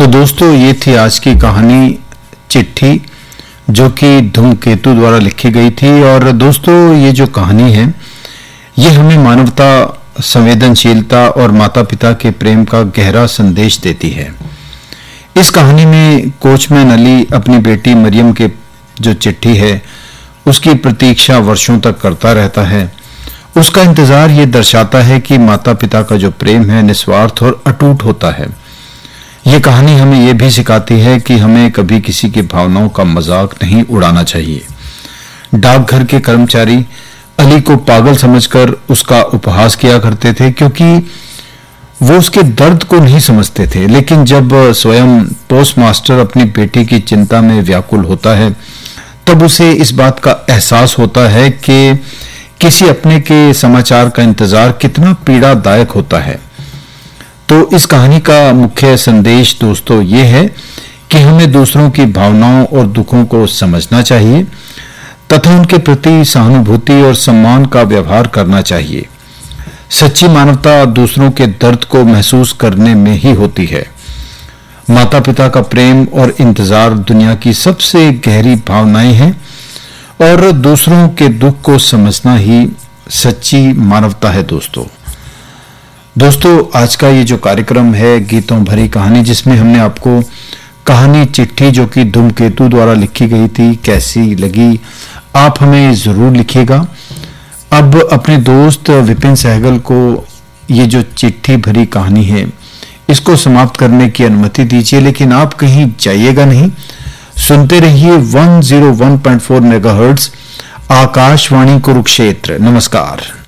तो दोस्तों, ये थी आज की कहानी चिट्ठी, जो कि धूमकेतु द्वारा लिखी गई थी। और दोस्तों, ये जो कहानी है ये हमें मानवता, संवेदनशीलता और माता पिता के प्रेम का गहरा संदेश देती है। इस कहानी में कोचमैन अली अपनी बेटी मरियम के जो चिट्ठी है उसकी प्रतीक्षा वर्षों तक करता रहता है। उसका इंतजार ये दर्शाता है कि माता पिता का जो प्रेम है निस्वार्थ और अटूट होता है। ये कहानी हमें ये भी सिखाती है कि हमें कभी किसी की भावनाओं का मजाक नहीं उड़ाना चाहिए। डाकघर के कर्मचारी अली को पागल समझकर उसका उपहास किया करते थे, क्योंकि वो उसके दर्द को नहीं समझते थे। लेकिन जब स्वयं पोस्टमास्टर अपनी बेटी की चिंता में व्याकुल होता है, तब उसे इस बात का एहसास होता है कि किसी अपने के समाचार का इंतजार कितना पीड़ादायक होता है। तो इस कहानी का मुख्य संदेश दोस्तों ये है कि हमें दूसरों की भावनाओं और दुखों को समझना चाहिए तथा उनके प्रति सहानुभूति और सम्मान का व्यवहार करना चाहिए। सच्ची मानवता दूसरों के दर्द को महसूस करने में ही होती है। माता पिता का प्रेम और इंतजार दुनिया की सबसे गहरी भावनाएं हैं और दूसरों के दुख को समझना ही सच्ची मानवता है। दोस्तों, आज का ये जो कार्यक्रम है गीतों भरी कहानी, जिसमें हमने आपको कहानी चिट्ठी जो कि धूमकेतु द्वारा लिखी गई थी कैसी लगी, आप हमें जरूर लिखिएगा। अब अपने दोस्त विपिन सहगल को ये जो चिट्ठी भरी कहानी है इसको समाप्त करने की अनुमति दीजिए, लेकिन आप कहीं जाइएगा नहीं। सुनते रहिए 101.4 मेगाहर्ट्ज आकाशवाणी कुरुक्षेत्र। नमस्कार।